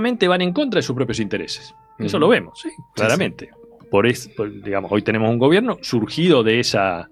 van en contra de sus propios intereses. Eso lo vemos, ¿sí? Claramente. Sí. Digamos, hoy tenemos un gobierno surgido de esa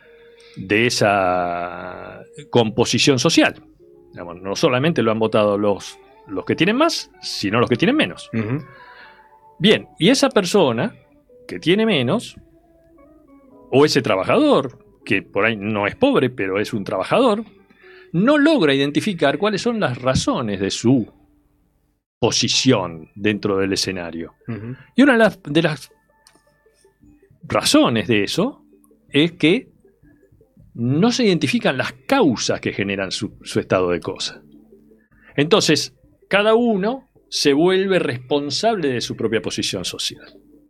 composición social. Digamos, no solamente lo han votado los que tienen más, sino los que tienen menos. Bien, y esa persona que tiene menos, o ese trabajador, que por ahí no es pobre, pero es un trabajador, no logra identificar cuáles son las razones de su posición dentro del escenario. Y una de las razones de eso es que no se identifican las causas que generan su estado de cosas. Entonces, cada uno se vuelve responsable de su propia posición social.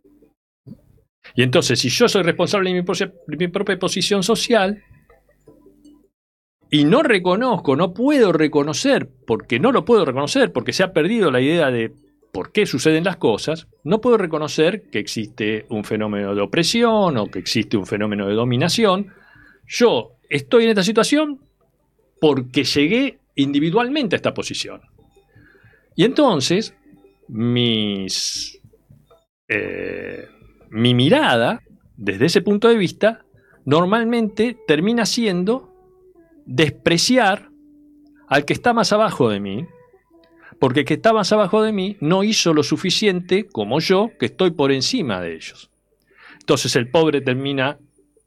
Y entonces, si yo soy responsable de mi propia posición social y no reconozco, no puedo reconocer, porque no lo puedo reconocer, porque se ha perdido la idea de por qué suceden las cosas, no puedo reconocer que existe un fenómeno de opresión o que existe un fenómeno de dominación. Yo estoy en esta situación porque llegué individualmente a esta posición. Y entonces, mi mirada, desde ese punto de vista, normalmente termina siendo despreciar al que está más abajo de mí, porque el que está más abajo de mí no hizo lo suficiente como yo, que estoy por encima de ellos. Entonces el pobre termina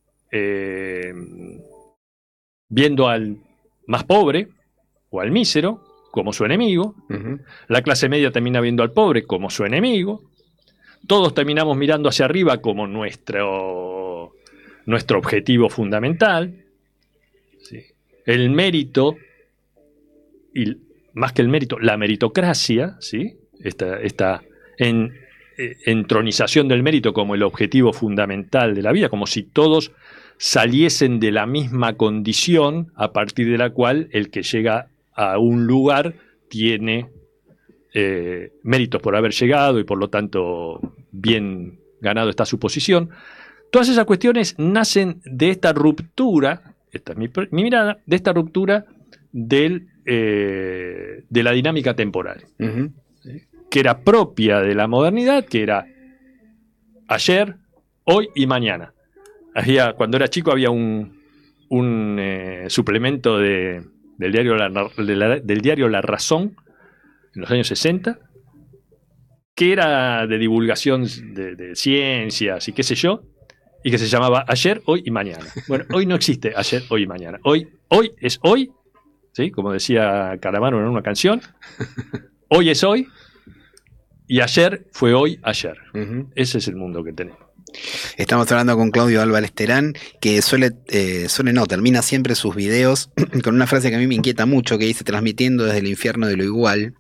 viendo al más pobre o al mísero como su enemigo. La clase media termina viendo al pobre como su enemigo. Todos terminamos mirando hacia arriba como nuestro objetivo fundamental. ¿Sí? El mérito, y más que el mérito, la meritocracia, ¿sí? Esta entronización del mérito como el objetivo fundamental de la vida, como si todos saliesen de la misma condición a partir de la cual el que llega a un lugar tiene méritos por haber llegado y por lo tanto bien ganado está su posición. Todas esas cuestiones nacen de esta ruptura, esta es mi mirada, de esta ruptura de la dinámica temporal, ¿sí? Que era propia de la modernidad, que era ayer, hoy y mañana. Cuando era chico había un suplemento del diario La Razón en los años 60, que era de divulgación de ciencias y qué sé yo, y que se llamaba Ayer, Hoy y Mañana. Bueno, hoy no existe ayer, hoy y mañana. Hoy es hoy, ¿sí? Como decía Calamaro en una canción, hoy es hoy, y ayer fue hoy, ayer. Ese es el mundo que tenemos. Estamos hablando con Claudio Álvarez Terán, que termina siempre sus videos con una frase que a mí me inquieta mucho, que dice: transmitiendo desde el infierno de lo igual.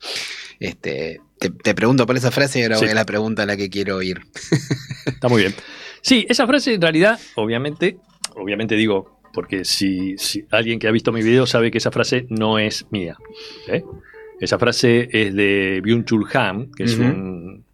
Te pregunto por esa frase y ahora voy a la pregunta a la que quiero ir. Está muy bien. Sí, esa frase en realidad, obviamente digo, porque si alguien que ha visto mi video sabe que esa frase no es mía. Esa frase es de Byung-Chul Han, que es un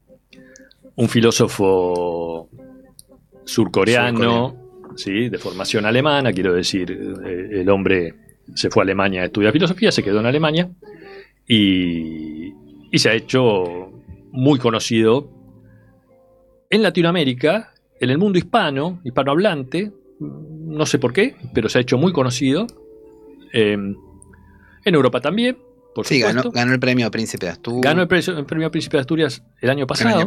filósofo surcoreano, ¿sí? De formación alemana, quiero decir, el hombre se fue a Alemania a estudiar filosofía, se quedó en Alemania y se ha hecho muy conocido en Latinoamérica, en el mundo hispanohablante, no sé por qué, pero se ha hecho muy conocido, en Europa también. Por supuesto. Ganó el premio Príncipe de Asturias. Ganó el premio Príncipe de Asturias el año pasado.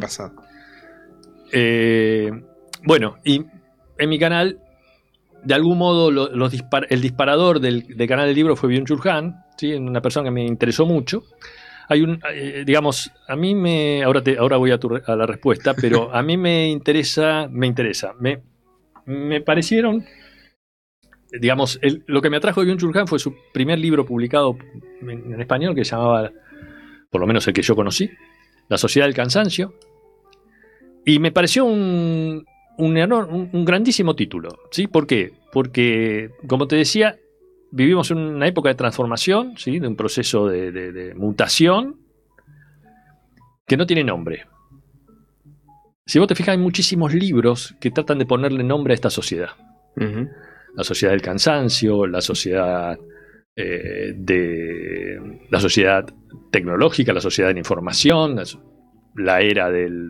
Bueno, y en mi canal, de algún modo, el disparador del canal del libro fue Byung-Chul Han, ¿sí? Una persona que me interesó mucho. Hay digamos, a mí ahora voy a la respuesta, pero a mí me interesa, me parecieron, digamos, lo que me atrajo de Byung-Chul Han fue su primer libro publicado en español, que se llamaba, por lo menos el que yo conocí, La Sociedad del Cansancio, y me pareció un grandísimo título, ¿sí? ¿Por qué? Porque, como te decía, vivimos en una época de transformación, ¿sí? De un proceso de mutación que no tiene nombre. Si vos te fijas, hay muchísimos libros que tratan de ponerle nombre a esta sociedad. La sociedad del cansancio, la sociedad de la sociedad tecnológica, la sociedad de la información, la era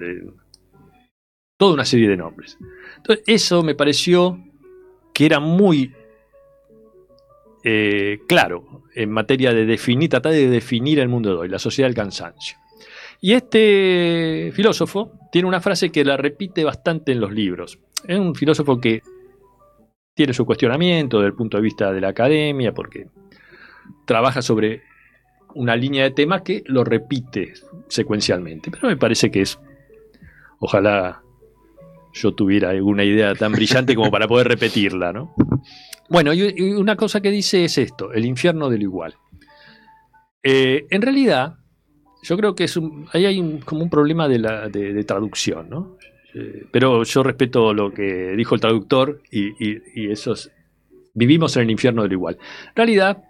toda una serie de nombres. Entonces, eso me pareció que era muy claro en materia de tratar de definir el mundo de hoy, la sociedad del cansancio. Y este filósofo tiene una frase que la repite bastante en los libros. Es un filósofo que tiene su cuestionamiento desde el punto de vista de la academia, porque trabaja sobre una línea de temas que lo repite secuencialmente. Pero me parece que ojalá yo tuviera alguna idea tan brillante como para poder repetirla, ¿no? Bueno, y una cosa que dice es esto: el infierno de lo igual. En realidad, yo creo que ahí hay como un problema de traducción, ¿no? Pero yo respeto lo que dijo el traductor y vivimos en el infierno de lo igual. En realidad,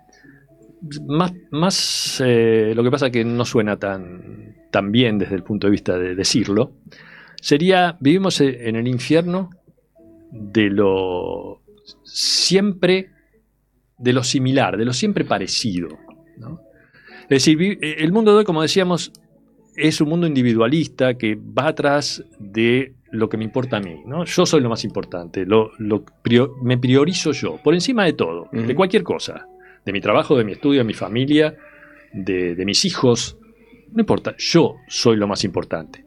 más lo que pasa es que no suena tan bien desde el punto de vista de decirlo. Vivimos en el infierno de lo siempre, de lo similar, de lo siempre parecido, ¿no? Es decir, el mundo de hoy, como decíamos, es un mundo individualista que va atrás de lo que me importa a mí, ¿no? Yo soy lo más importante, me priorizo yo, por encima de todo, de cualquier cosa, de mi trabajo, de mi estudio, de mi familia, de mis hijos, no importa, yo soy lo más importante.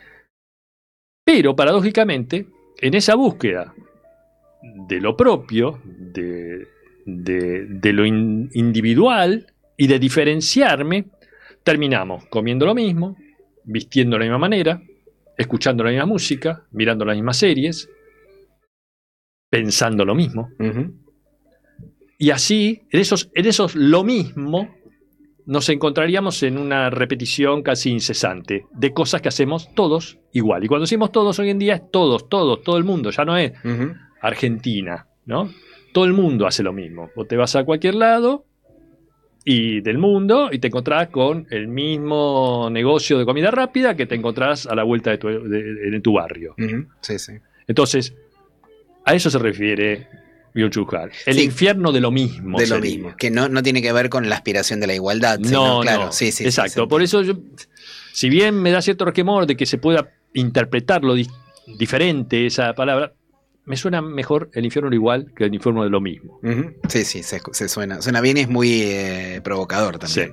Pero, paradójicamente, en esa búsqueda de lo propio, de lo individual y de diferenciarme, terminamos comiendo lo mismo, vistiendo de la misma manera, escuchando la misma música, mirando las mismas series, pensando lo mismo. Y así, en esos lo mismo, nos encontraríamos en una repetición casi incesante de cosas que hacemos todos igual. Y cuando decimos todos hoy en día es todos, todo el mundo, ya no es Argentina, ¿no? Todo el mundo hace lo mismo. Vos te vas a cualquier lado del mundo y te encontrás con el mismo negocio de comida rápida que te encontrás a la vuelta de tu barrio. Sí, sí. Entonces, a eso se refiere Byung-Chul Han. El infierno de lo mismo. De lo mismo, que no tiene que ver con la aspiración de la igualdad. No, claro. no. Sí, exacto. Por eso si bien me da cierto resquemor de que se pueda interpretar lo diferente esa palabra, me suena mejor el infierno de lo igual que el infierno de lo mismo. Sí, se suena bien y es muy provocador también.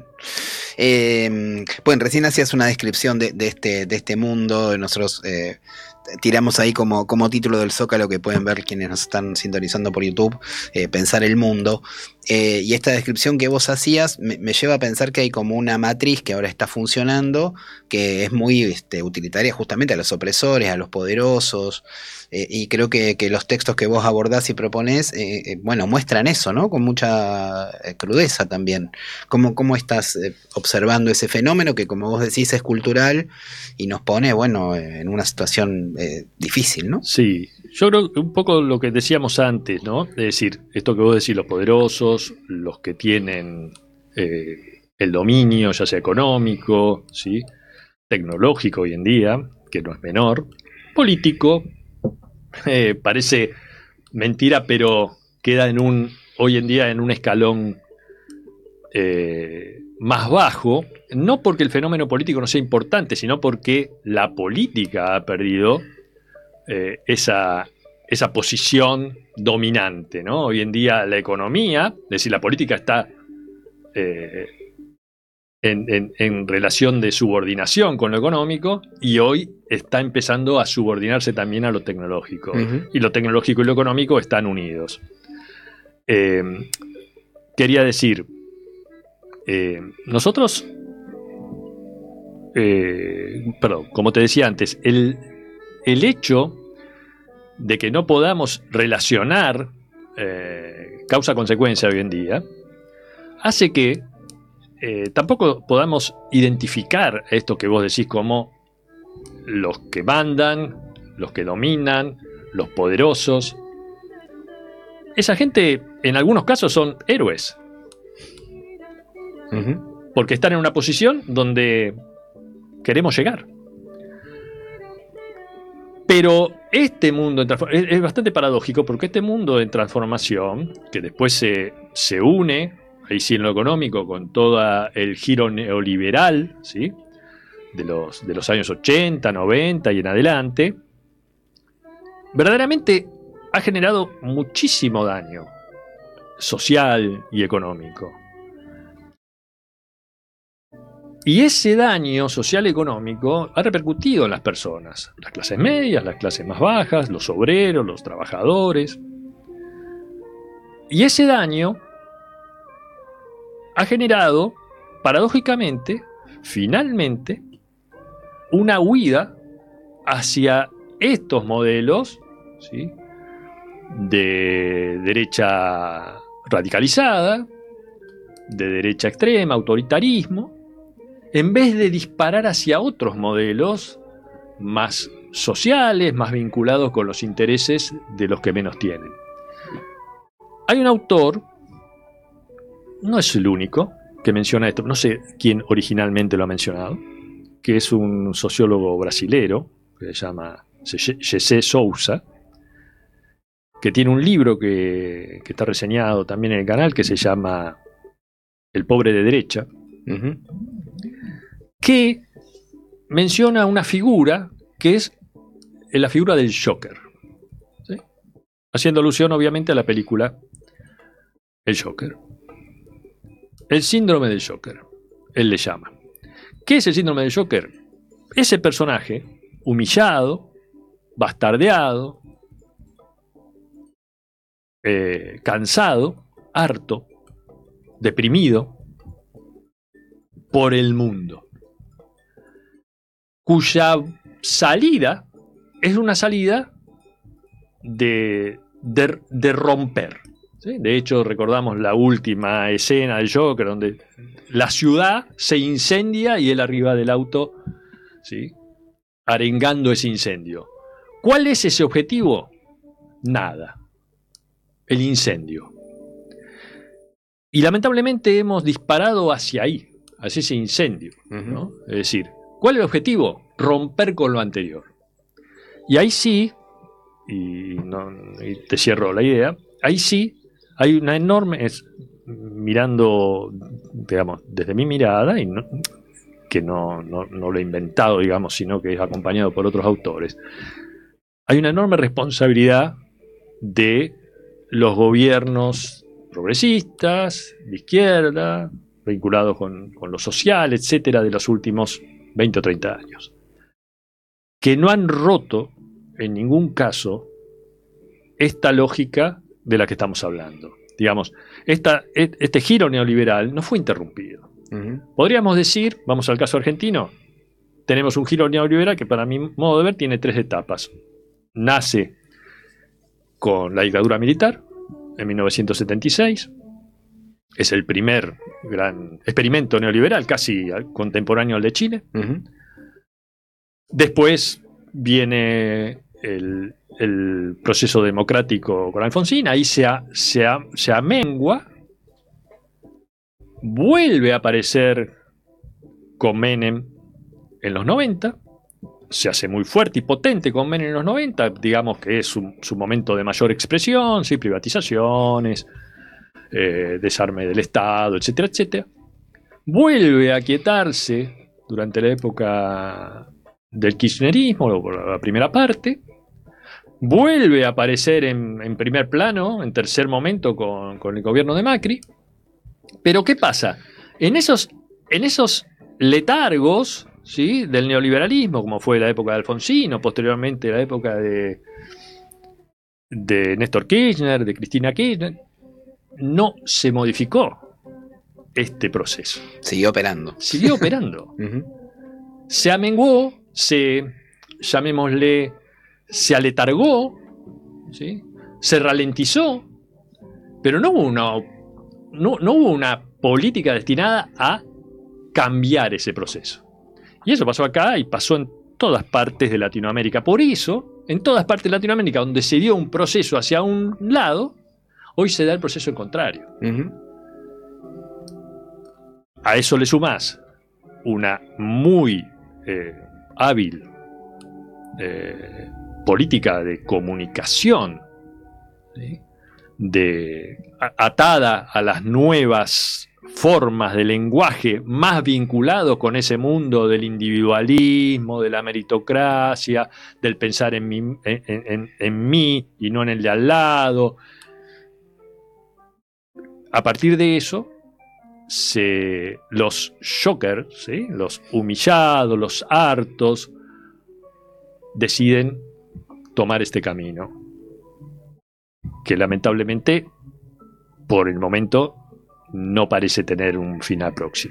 Sí. Bueno, recién hacías una descripción de este mundo. Nosotros tiramos ahí como título del Zócalo, que pueden ver quienes nos están sintonizando por YouTube, Pensar el Mundo. Y esta descripción que vos hacías me lleva a pensar que hay como una matriz que ahora está funcionando, que es muy utilitaria justamente a los opresores, a los poderosos. Y creo que los textos que vos abordás y proponés, muestran eso, ¿no? Con mucha crudeza también. ¿Cómo estás observando ese fenómeno que, como vos decís, es cultural y nos pone, en una situación difícil, ¿no? Sí, yo creo que un poco lo que decíamos antes, ¿no? Es decir, esto que vos decís, los poderosos, los que tienen el dominio, ya sea económico, ¿sí? Tecnológico hoy en día, que no es menor, político, parece mentira, pero queda hoy en día en un escalón más bajo, no porque el fenómeno político no sea importante, sino porque la política ha perdido esa posición dominante, ¿no? Hoy en día la economía, es decir, la política está en relación de subordinación con lo económico, y hoy está empezando a subordinarse también a lo tecnológico. Y lo tecnológico y lo económico están unidos. Quería decir, nosotros, como te decía antes, el hecho de que no podamos relacionar causa-consecuencia hoy en día hace que tampoco podamos identificar esto que vos decís como los que mandan, los que dominan, los poderosos. Esa gente en algunos casos son héroes, porque están en una posición donde queremos llegar. Pero este mundo es bastante paradójico, porque este mundo de transformación, que después se une ahí sí en lo económico, con todo el giro neoliberal, ¿sí? de los años 80, 90 y en adelante, verdaderamente ha generado muchísimo daño social y económico. Y ese daño social y económico ha repercutido en las personas, las clases medias, las clases más bajas, los obreros, los trabajadores. Y ese daño ha generado, paradójicamente, finalmente, una huida hacia estos modelos, ¿sí? De derecha radicalizada, de derecha extrema, autoritarismo, en vez de disparar hacia otros modelos más sociales, más vinculados con los intereses de los que menos tienen. Hay un autor, no es el único, que menciona esto, no sé quién originalmente lo ha mencionado, que es un sociólogo brasilero, que se llama Gessé Souza, que tiene un libro que está reseñado también en el canal, que se llama El pobre de derecha, que menciona una figura que es la figura del Joker, ¿sí? Haciendo alusión obviamente a la película El Joker. El síndrome del Joker, él le llama. ¿Qué es el síndrome del Joker? Ese personaje humillado, bastardeado, cansado, harto, deprimido por el mundo, cuya salida es una salida de romper, ¿sí? De hecho, recordamos la última escena del Joker, donde la ciudad se incendia y él arriba del auto, ¿sí? Arengando ese incendio. ¿Cuál es ese objetivo? Nada. El incendio. Y lamentablemente hemos disparado hacia ahí, hacia ese incendio, ¿no? Es decir, ¿cuál es el objetivo? Romper con lo anterior. Y ahí sí, y te cierro la idea, ahí sí hay una enorme, mirando, digamos, desde mi mirada, y que no lo he inventado, digamos, sino que es acompañado por otros autores, hay una enorme responsabilidad de los gobiernos progresistas, de izquierda, vinculados con lo social, etcétera, de los últimos 20 o 30 años, que no han roto en ningún caso esta lógica de la que estamos hablando. Digamos, este giro neoliberal no fue interrumpido. Podríamos decir, vamos al caso argentino, tenemos un giro neoliberal que para mi modo de ver tiene 3 etapas. Nace con la dictadura militar en 1976, es el primer gran experimento neoliberal, casi contemporáneo al de Chile. Después viene el proceso democrático con Alfonsín, ahí se amengua, vuelve a aparecer con Menem en los 90, se hace muy fuerte y potente con Menem en los 90, digamos que es su momento de mayor expresión, ¿sí? Privatizaciones, desarme del Estado, etcétera, etcétera. Vuelve a aquietarse durante la época del kirchnerismo, por la primera parte, vuelve a aparecer en primer plano, en tercer momento con el gobierno de Macri. Pero ¿qué pasa? En esos letargos, ¿sí? Del neoliberalismo, como fue la época de Alfonsín, o posteriormente la época de Néstor Kirchner, de Cristina Kirchner, no se modificó este proceso. Siguió operando. Siguió operando. Se amenguó, llamémosle, se aletargó, ¿sí? Se ralentizó, pero no hubo una política destinada a cambiar ese proceso. Y eso pasó acá y pasó en todas partes de Latinoamérica. Por eso, en todas partes de Latinoamérica, donde se dio un proceso hacia un lado, hoy se da el proceso contrario. A eso le sumás una muy hábil política de comunicación, ¿sí? atada a las nuevas formas de lenguaje, más vinculado con ese mundo del individualismo, de la meritocracia, del pensar en mí y no en el de al lado. A partir de eso, los shockers, ¿sí?, los humillados, los hartos, deciden tomar este camino, que lamentablemente, por el momento, no parece tener un final próximo.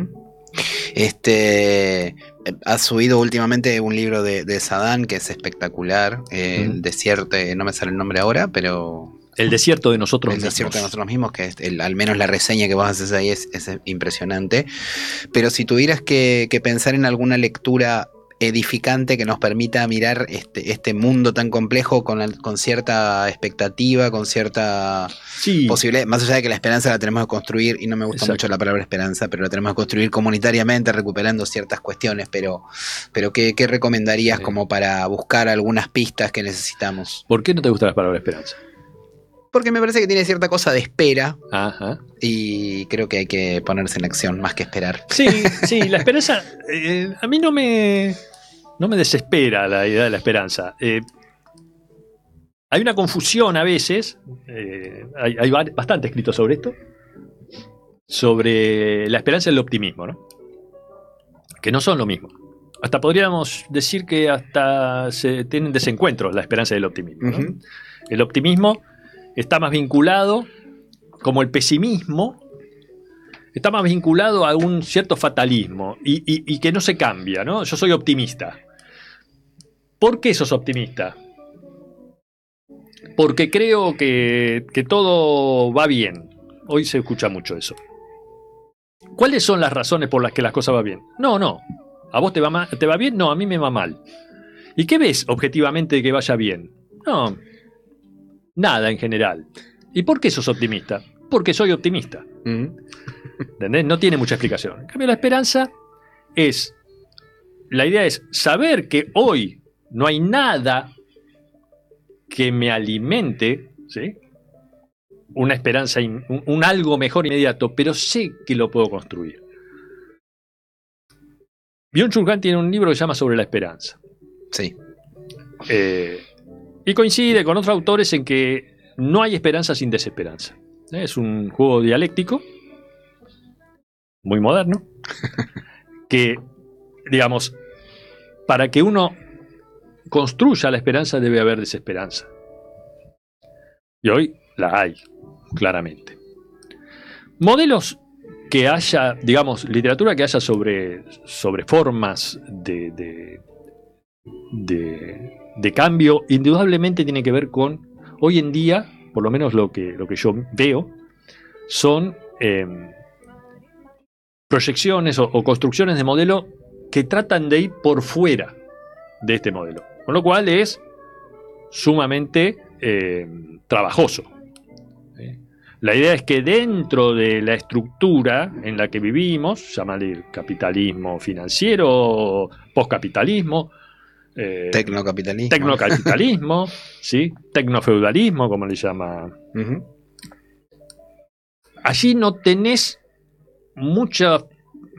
Has oído últimamente un libro de Saddam que es espectacular, El desierto, no me sale el nombre ahora, pero... El desierto de nosotros mismos. El desierto de nosotros mismos, que es al menos la reseña que vos haces ahí es impresionante. Pero si tuvieras que pensar en alguna lectura edificante que nos permita mirar este mundo tan complejo con cierta expectativa, con cierta posibilidad, más allá de que la esperanza la tenemos que construir, y no me gusta mucho la palabra esperanza, pero la tenemos que construir comunitariamente, recuperando ciertas cuestiones, pero ¿qué recomendarías como para buscar algunas pistas que necesitamos? ¿Por qué no te gusta la palabra esperanza? Porque me parece que tiene cierta cosa de espera. Ajá. Y creo que hay que ponerse en acción más que esperar. Sí, la esperanza a mí no me desespera la idea de la esperanza. Hay una confusión a veces, hay bastante escrito sobre esto, sobre la esperanza y el optimismo, ¿no? Que no son lo mismo. Hasta podríamos decir que hasta se tienen desencuentros la esperanza y el optimismo, ¿no? El optimismo está más vinculado, como el pesimismo, está más vinculado a un cierto fatalismo y que no se cambia, ¿no? Yo soy optimista. ¿Por qué sos optimista? Porque creo que todo va bien. Hoy se escucha mucho eso. ¿Cuáles son las razones por las que las cosas van bien? No. ¿A vos te va bien? No, a mí me va mal. ¿Y qué ves objetivamente de que vaya bien? No, nada en general. ¿Y por qué sos optimista? Porque soy optimista. ¿Entendés? No tiene mucha explicación. En cambio, la esperanza es... La idea es saber que hoy no hay nada que me alimente, ¿sí?, una esperanza, un algo mejor inmediato, pero sé que lo puedo construir. Byung-Chul Han tiene un libro que se llama Sobre la esperanza. Sí. Y coincide con otros autores en que no hay esperanza sin desesperanza. Es un juego dialéctico muy moderno que, digamos, para que uno construya la esperanza debe haber desesperanza. Y hoy la hay, claramente. Modelos que haya, digamos, literatura que haya sobre formas de cambio, indudablemente tiene que ver con, hoy en día, por lo menos lo que yo veo, son proyecciones o construcciones de modelo que tratan de ir por fuera de este modelo. Con lo cual es sumamente trabajoso. La idea es que dentro de la estructura en la que vivimos, llamarle capitalismo financiero, postcapitalismo, tecnocapitalismo, ¿sí?, tecnofeudalismo, como le llama. Allí no tenés mucho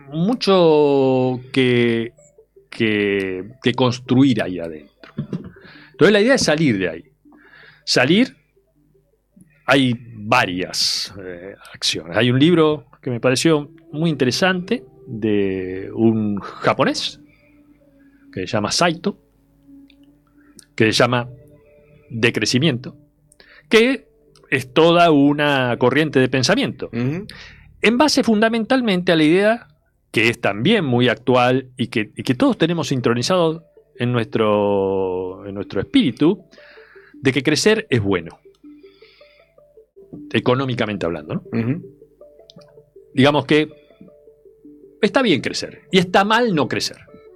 que construir ahí adentro. Entonces la idea es salir de ahí. Hay varias acciones. Hay un libro que me pareció muy interesante de un japonés que se llama Saito, que se llama Decrecimiento, que es toda una corriente de pensamiento, en base fundamentalmente a la idea que es también muy actual y que todos tenemos sincronizado en nuestro espíritu, de que crecer es bueno, económicamente hablando, ¿no? Digamos que está bien crecer y está mal no crecer.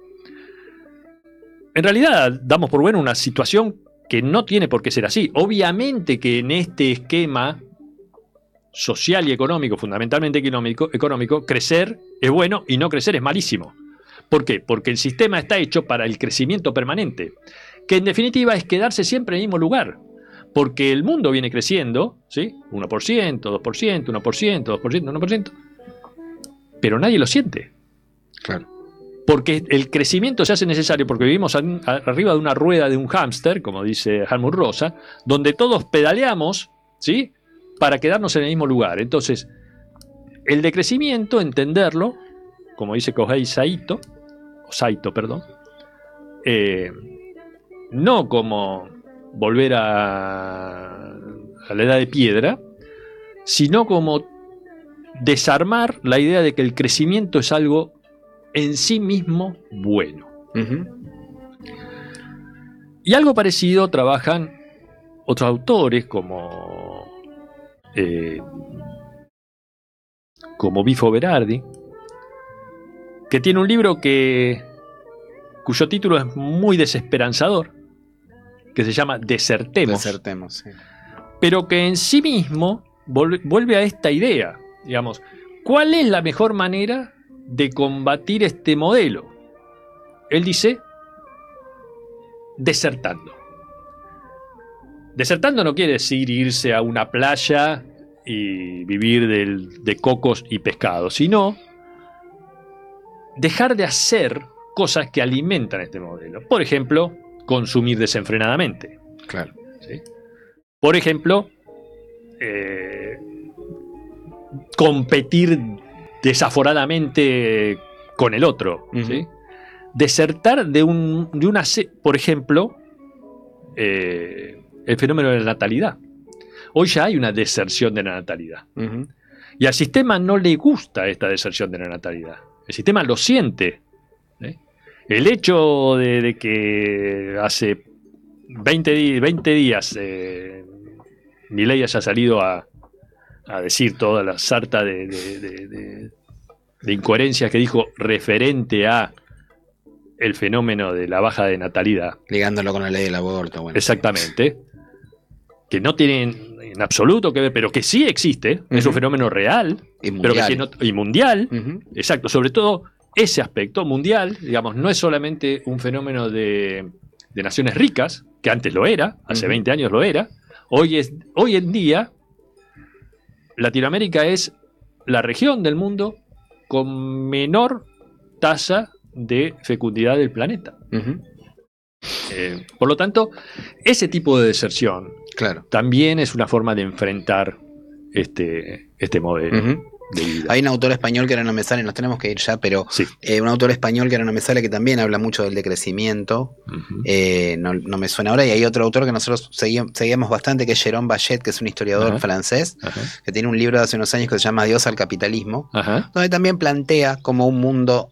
En realidad damos por bueno una situación que no tiene por qué ser así. Obviamente que en este esquema social y económico, fundamentalmente económico, crecer es bueno y no crecer es malísimo. ¿Por qué? Porque el sistema está hecho para el crecimiento permanente, que en definitiva es quedarse siempre en el mismo lugar. porque el mundo viene creciendo, ¿sí? 1%, 2%, 1%, 2%, 1%, pero nadie lo siente. Claro. Porque el crecimiento se hace necesario porque vivimos arriba de una rueda de un hámster, como dice Helmut Rosa, donde todos pedaleamos, ¿sí? Para quedarnos en el mismo lugar. Entonces, el decrecimiento, entenderlo, como dice Kohei Saito, no como volver a la edad de piedra, sino como desarmar la idea de que el crecimiento es algo en sí mismo bueno. Uh-huh. Y algo parecido trabajan otros autores como Bifo Berardi, que tiene un libro cuyo título es muy desesperanzador, que se llama Desertemos. Sí. Pero que en sí mismo vuelve a esta idea, digamos, ¿cuál es la mejor manera de combatir este modelo? Él dice, desertando. Desertando no quiere decir irse a una playa y vivir de cocos y pescado, sino dejar de hacer cosas que alimentan este modelo. Por ejemplo, consumir desenfrenadamente. Claro. ¿Sí? Por ejemplo, competir desaforadamente con el otro. Uh-huh. ¿Sí? Desertar de una... Por ejemplo, el fenómeno de la natalidad. Hoy ya hay una deserción de la natalidad. Uh-huh. Y al sistema no le gusta esta deserción de la natalidad. El sistema lo siente. ¿Sí? El hecho de que hace 20 días Milei haya salido a decir toda la sarta de incoherencias que dijo referente a el fenómeno de la baja de natalidad. Ligándolo con la ley del aborto. Bueno. Exactamente. Que no tienen en absoluto que ver, pero que sí existe. Uh-huh. Es un fenómeno real. Y mundial. Pero y mundial. Uh-huh. Exacto. Sobre todo ese aspecto mundial, digamos, no es solamente un fenómeno de naciones ricas, que antes lo era, hace 20 años lo era. Hoy en día, Latinoamérica es la región del mundo con menor tasa de fecundidad del planeta. Uh-huh. Por lo tanto, ese tipo de deserción, claro, también es una forma de enfrentar este modelo. Uh-huh. De vida. Hay un autor español que ahora no me sale, nos tenemos que ir ya, pero sí. Un autor español que ahora no me sale, que también habla mucho del decrecimiento. Uh-huh. No me suena ahora. Y hay otro autor que nosotros seguíamos bastante, que es Jérôme Bachet, que es un historiador uh-huh. francés, uh-huh. que tiene un libro de hace unos años que se llama Adiós al capitalismo, uh-huh. donde también plantea como un mundo...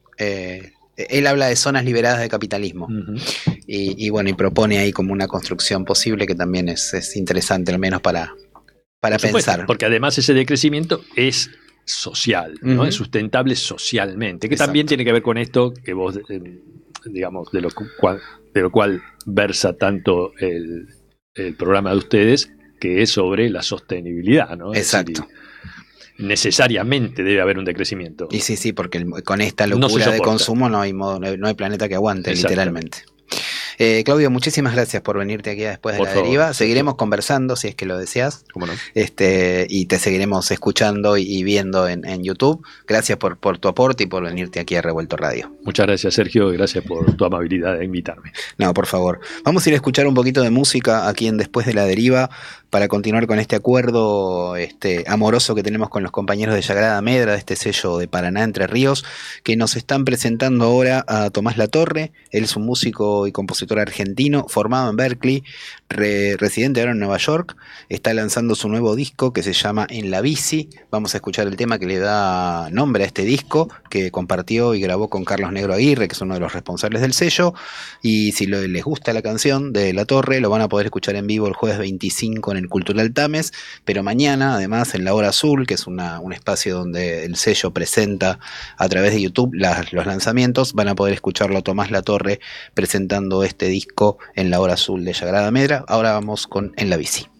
él habla de zonas liberadas de capitalismo. Uh-huh. y bueno, y propone ahí como una construcción posible que también es interesante, al menos para pensar. Porque además ese decrecimiento es social, ¿no? Uh-huh. Es sustentable socialmente, que Exacto. También tiene que ver con esto que vos, digamos, de lo cual versa tanto el programa de ustedes, que es sobre la sostenibilidad, ¿no? Exacto. Necesariamente debe haber un decrecimiento. Y sí, porque con esta locura de consumo no hay planeta que aguante, literalmente. Claudio, muchísimas gracias por venirte aquí después de La Deriva. Seguiremos conversando si es que lo deseas. ¿Cómo no? Y te seguiremos escuchando y viendo en YouTube. Gracias por tu aporte y por venirte aquí a Revuelto Radio. Muchas gracias, Sergio. Gracias por tu amabilidad de invitarme. No, por favor. Vamos a ir a escuchar un poquito de música aquí en Después de La Deriva para continuar con este acuerdo amoroso que tenemos con los compañeros de Sagrada Medra, de este sello de Paraná, Entre Ríos, que nos están presentando ahora a Tomás Latorre. Él es un músico y compositor argentino, formado en Berkeley, residente ahora en Nueva York. Está lanzando su nuevo disco que se llama En la Bici. Vamos a escuchar el tema que le da nombre a este disco, que compartió y grabó con Carlos Negro Aguirre, que es uno de los responsables del sello. Y si les gusta la canción de Latorre, lo van a poder escuchar en vivo el jueves 25 en el Cultural Tames, pero mañana, además, en La Hora Azul, que es un espacio donde el sello presenta a través de YouTube los lanzamientos, van a poder escucharlo a Tomás Latorre presentando este disco en La Hora Azul de Sagrada Medra. Ahora vamos con En la Bici.